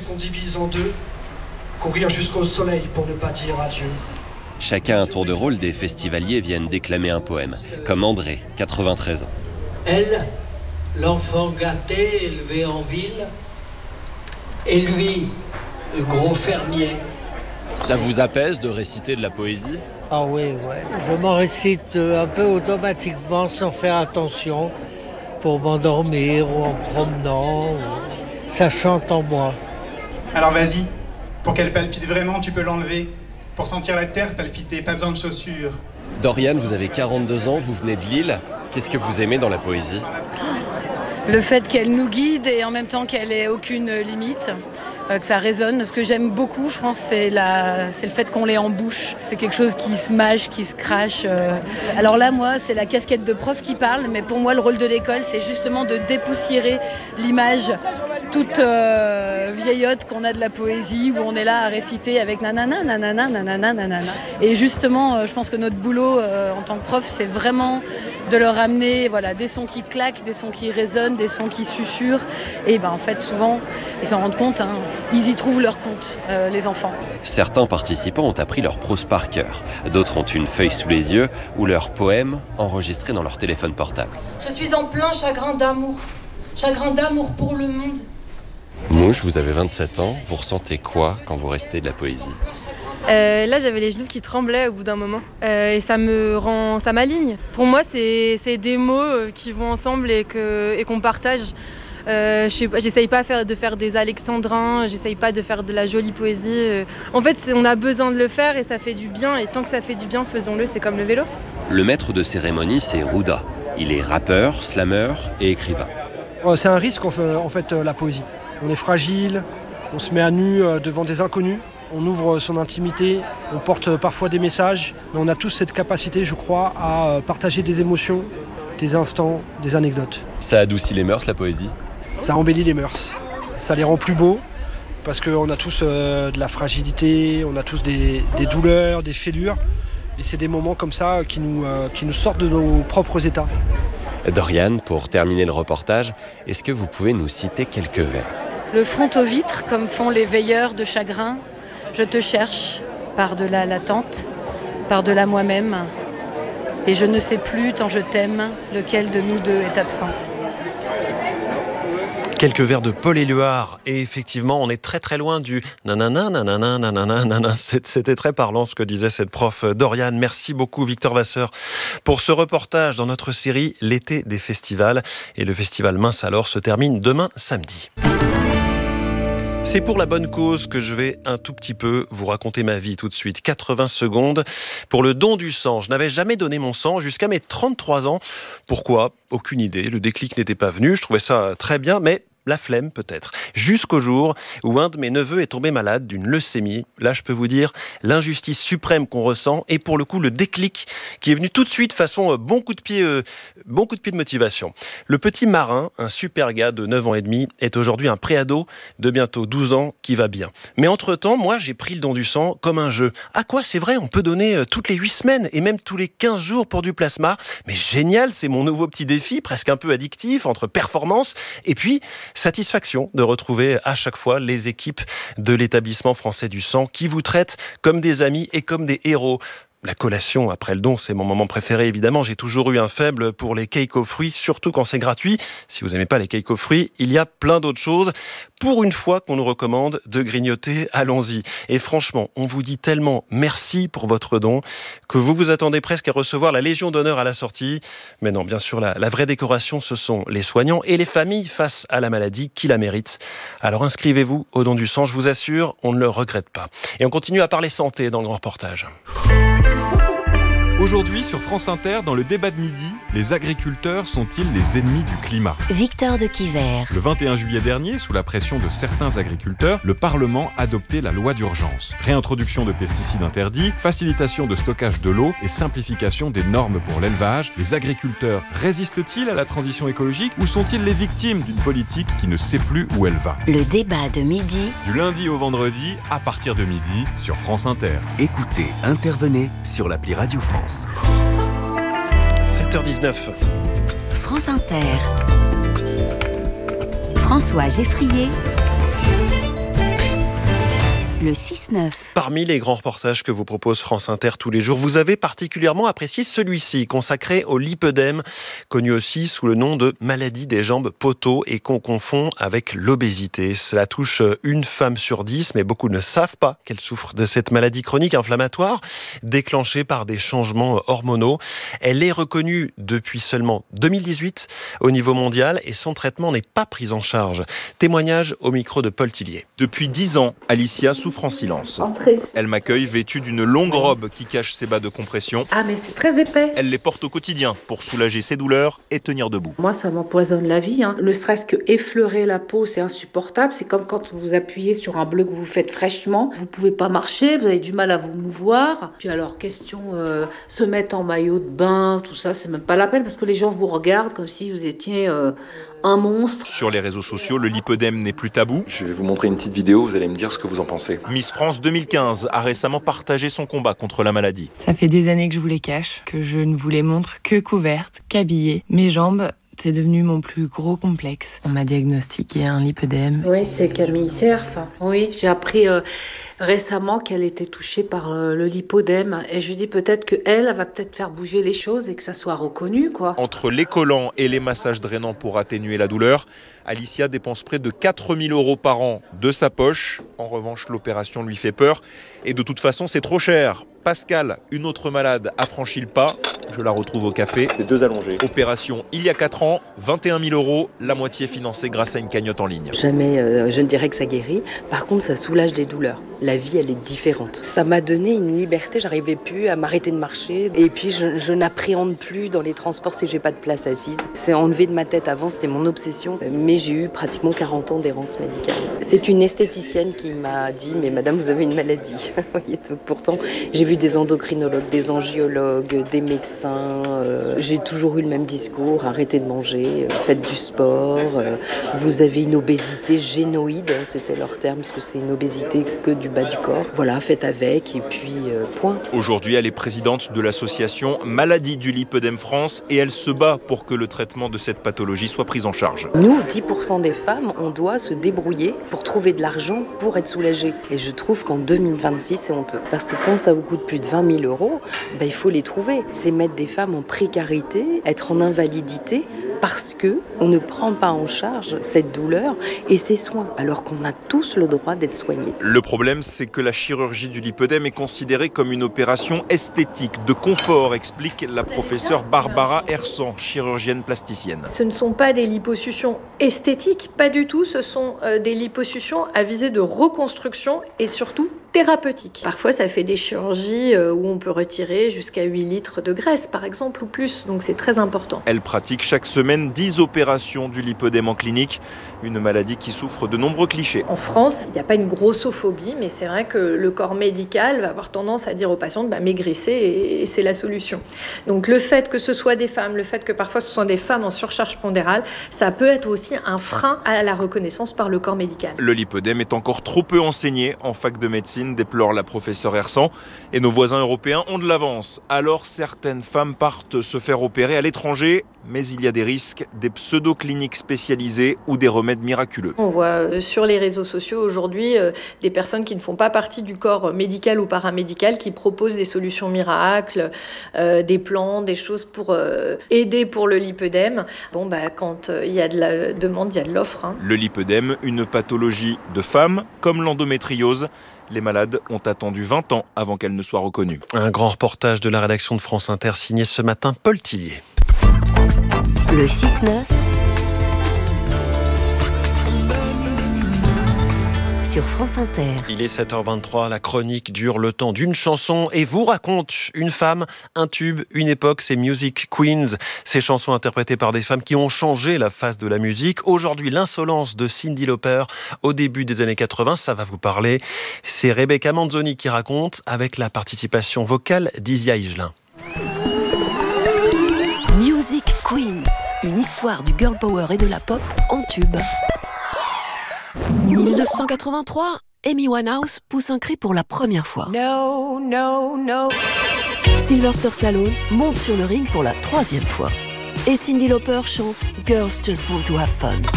qu'on divise en deux, courir jusqu'au soleil pour ne pas dire adieu. Chacun un tour de rôle, des festivaliers viennent déclamer un poème, comme André, 93 ans. Elle, l'enfant gâté, élevé en ville, et lui, le gros fermier. Ça vous apaise de réciter de la poésie ? Ah oui, ouais. Je m'en récite un peu automatiquement sans faire attention pour m'endormir ou en promenant. Ça chante en moi. Alors vas-y, pour qu'elle palpite vraiment, tu peux l'enlever. Pour sentir la terre palpiter, pas besoin de chaussures. Dorian, vous avez 42 ans, vous venez de Lille. Qu'est-ce que vous aimez dans la poésie ? Le fait qu'elle nous guide et en même temps qu'elle ait aucune limite. Que ça résonne. Ce que j'aime beaucoup, je pense, c'est le fait qu'on l'ait en bouche. C'est quelque chose qui se mâche, qui se crache. Alors là, moi, c'est la casquette de prof qui parle, mais pour moi, le rôle de l'école, c'est justement de dépoussiérer l'image toute vieillotte qu'on a de la poésie, où on est là à réciter avec nanana, nanana, nanana, nanana. Et justement, je pense que notre boulot en tant que prof, c'est vraiment de leur amener des sons qui claquent, des sons qui résonnent, des sons qui susurrent. Et en fait, souvent, ils s'en rendent compte, ils y trouvent leur compte, les enfants. Certains participants ont appris leur prose par cœur. D'autres ont une feuille sous les yeux ou leur poème enregistré dans leur téléphone portable. Je suis en plein chagrin d'amour pour le monde. Mouche, vous avez 27 ans, vous ressentez quoi quand vous récitez de la poésie ? Là, j'avais les genoux qui tremblaient au bout d'un moment. Et ça m'aligne. Pour moi, c'est des mots qui vont ensemble et qu'on partage. J'essaye pas de faire des alexandrins, j'essaye pas de faire de la jolie poésie. En fait, on a besoin de le faire et ça fait du bien. Et tant que ça fait du bien, faisons-le, c'est comme le vélo. Le maître de cérémonie, c'est Rouda. Il est rappeur, slameur et écrivain. C'est un risque en fait la poésie. On est fragile, on se met à nu devant des inconnus, on ouvre son intimité, on porte parfois des messages, mais on a tous cette capacité, je crois, à partager des émotions, des instants, des anecdotes. Ça adoucit les mœurs, la poésie ? Ça embellit les mœurs, ça les rend plus beaux, parce qu'on a tous de la fragilité, on a tous des douleurs, des fêlures, et c'est des moments comme ça qui nous sortent de nos propres états. Dorian, pour terminer le reportage, est-ce que vous pouvez nous citer quelques vers ? Le front aux vitres, comme font les veilleurs de chagrin. Je te cherche, par-delà l'attente, par-delà moi-même. Et je ne sais plus, tant je t'aime, lequel de nous deux est absent. Quelques vers de Paul Éluard. Et effectivement, on est très très loin du nanana, nanana, nanana, nanana. C'était très parlant ce que disait cette prof Dorian. Merci beaucoup Victor Vasseur pour ce reportage dans notre série L'été des festivals. Et le festival Mince alors se termine demain samedi. C'est pour la bonne cause que je vais un tout petit peu vous raconter ma vie tout de suite. 80 secondes pour le don du sang. Je n'avais jamais donné mon sang jusqu'à mes 33 ans. Pourquoi ? Aucune idée. Le déclic n'était pas venu. Je trouvais ça très bien, mais la flemme peut-être. Jusqu'au jour où un de mes neveux est tombé malade d'une leucémie. Là, je peux vous dire l'injustice suprême qu'on ressent et pour le coup, le déclic qui est venu tout de suite façon bon coup de pied de motivation. Le petit Marin, un super gars de 9 ans et demi, est aujourd'hui un préado de bientôt 12 ans qui va bien. Mais entre-temps, moi, j'ai pris le don du sang comme un jeu. Ah quoi, c'est vrai, on peut donner toutes les 8 semaines et même tous les 15 jours pour du plasma. Mais génial, c'est mon nouveau petit défi, presque un peu addictif, entre performance et puis satisfaction de retrouver à chaque fois les équipes de l'établissement français du sang qui vous traitent comme des amis et comme des héros. La collation après le don, c'est mon moment préféré évidemment. J'ai toujours eu un faible pour les cakes aux fruits, surtout quand c'est gratuit. Si vous n'aimez pas les cakes aux fruits, il y a plein d'autres choses. Pour une fois qu'on nous recommande de grignoter, allons-y. Et franchement, on vous dit tellement merci pour votre don que vous vous attendez presque à recevoir la Légion d'honneur à la sortie. Mais non, bien sûr, la vraie décoration, ce sont les soignants et les familles face à la maladie qui la méritent. Alors inscrivez-vous au don du sang, je vous assure, on ne le regrette pas. Et on continue à parler santé dans le grand reportage. Aujourd'hui, sur France Inter, dans le débat de midi, les agriculteurs sont-ils les ennemis du climat ? Victor de Quiver. Le 21 juillet dernier, sous la pression de certains agriculteurs, le Parlement adoptait la loi d'urgence. Réintroduction de pesticides interdits, facilitation de stockage de l'eau et simplification des normes pour l'élevage. Les agriculteurs résistent-ils à la transition écologique ou sont-ils les victimes d'une politique qui ne sait plus où elle va ? Le débat de midi. Du lundi au vendredi, à partir de midi, sur France Inter. Écoutez, intervenez sur l'appli Radio France. 7h19. France Inter. François Geffrier. Le 6-9. Parmi les grands reportages que vous propose France Inter tous les jours, vous avez particulièrement apprécié celui-ci, consacré au lipœdème, connu aussi sous le nom de maladie des jambes poteaux et qu'on confond avec l'obésité. Cela touche une femme sur 10, mais beaucoup ne savent pas qu'elle souffre de cette maladie chronique inflammatoire déclenchée par des changements hormonaux. Elle est reconnue depuis seulement 2018 au niveau mondial et son traitement n'est pas pris en charge. Témoignage au micro de Paul Tillier. Depuis 10 ans, Alicia souffre en silence. Elle m'accueille vêtue d'une longue robe qui cache ses bas de compression. Ah mais c'est très épais. Elle les porte au quotidien pour soulager ses douleurs et tenir debout. Moi ça m'empoisonne la vie. Ne serait-ce que effleurer la peau, c'est insupportable. C'est comme quand vous appuyez sur un bleu que vous faites fraîchement. Vous pouvez pas marcher, vous avez du mal à vous mouvoir. Puis alors question se mettre en maillot de bain, tout ça c'est même pas la peine parce que les gens vous regardent comme si vous étiez un monstre. Sur les réseaux sociaux, le lipœdème n'est plus tabou. Je vais vous montrer une petite vidéo, vous allez me dire ce que vous en pensez. Miss France 2015 a récemment partagé son combat contre la maladie. Ça fait des années que je vous les cache, que je ne vous les montre que couvertes, qu'habillées. Mes jambes, c'est devenu mon plus gros complexe. On m'a diagnostiqué un lipœdème. Oui, c'est Camille Cerf. Oui, j'ai appris récemment qu'elle était touchée par le lipœdème. Et je dis peut-être qu'elle va peut-être faire bouger les choses et que ça soit reconnu, quoi. Entre les collants et les massages drainants pour atténuer la douleur, Alicia dépense près de 4 000 € par an de sa poche. En revanche, l'opération lui fait peur. Et de toute façon, c'est trop cher. Pascal, une autre malade, a franchi le pas. Je la retrouve au café. Les deux allongés. Opération il y a 4 ans, 21 000 €, la moitié financée grâce à une cagnotte en ligne. Jamais je ne dirais que ça guérit. Par contre, ça soulage les douleurs. La vie, elle est différente. Ça m'a donné une liberté, j'arrivais plus à m'arrêter de marcher. Et puis, je n'appréhende plus dans les transports si j'ai pas de place assise. C'est enlevé de ma tête. Avant, c'était mon obsession. Mais j'ai eu pratiquement 40 ans d'errance médicale. C'est une esthéticienne qui m'a dit « Mais madame, vous avez une maladie. » Donc, pourtant, j'ai vu des endocrinologues, des angiologues, des médecins. J'ai toujours eu le même discours. Arrêtez de manger, faites du sport. Vous avez une obésité génoïde, c'était leur terme, parce que c'est une obésité que du bas du corps. Voilà, faites avec et puis point. Aujourd'hui, elle est présidente de l'association Maladie du lipœdème France et elle se bat pour que le traitement de cette pathologie soit pris en charge. Nous, 10% des femmes, on doit se débrouiller pour trouver de l'argent pour être soulagées. Et je trouve qu'en 2026, c'est honteux. Parce que quand ça vous coûte plus de 20 000 €, il faut les trouver. C'est mettre des femmes en précarité, être en invalidité, parce qu'on ne prend pas en charge cette douleur et ces soins, alors qu'on a tous le droit d'être soignés. Le problème, c'est que la chirurgie du lipœdème est considérée comme une opération esthétique, de confort, explique la professeure Barbara Hersan, chirurgienne plasticienne. Ce ne sont pas des liposuctions esthétiques, pas du tout, ce sont des liposuctions à visée de reconstruction et surtout thérapeutique. Parfois, ça fait des chirurgies où on peut retirer jusqu'à 8 litres de graisse, par exemple, ou plus, donc c'est très important. Elle pratique chaque semaine 10 opérations du lipœdème en clinique, une maladie qui souffre de nombreux clichés. En France, il n'y a pas une grossophobie, mais c'est vrai que le corps médical va avoir tendance à dire aux patientes maigrissez et c'est la solution. Donc le fait que ce soit des femmes, le fait que parfois ce soit des femmes en surcharge pondérale, ça peut être aussi un frein à la reconnaissance par le corps médical. Le lipœdème est encore trop peu enseigné en fac de médecine, déplore la professeure Hersan, et nos voisins européens ont de l'avance. Alors certaines femmes partent se faire opérer à l'étranger, mais il y a des risques, des pseudo-cliniques spécialisées ou des remèdes miraculeux. On voit sur les réseaux sociaux aujourd'hui des personnes qui ne font pas partie du corps médical ou paramédical qui proposent des solutions miracles, des plans, des choses pour aider pour le lipœdème. Quand il y a de la demande, il y a de l'offre. Le lipœdème, une pathologie de femme comme l'endométriose. Les malades ont attendu 20 ans avant qu'elle ne soit reconnue. Un grand reportage de la rédaction de France Inter signé ce matin Paul Tillier. Le 6-9 sur France Inter. Il est 7h23, la chronique dure le temps d'une chanson et vous raconte une femme, un tube, une époque, c'est Music Queens. Ces chansons interprétées par des femmes qui ont changé la face de la musique. Aujourd'hui, l'insolence de Cyndi Lauper au début des années 80, ça va vous parler. C'est Rebecca Manzoni qui raconte avec la participation vocale d'Isia Higelin. Music Queens, une histoire du girl power et de la pop en tube. 1983, Amy Winehouse pousse un cri pour la première fois. No, no, no. Sylvester Stallone monte sur le ring pour la 3e fois. Et Cyndi Lauper chante Girls Just Want to Have Fun.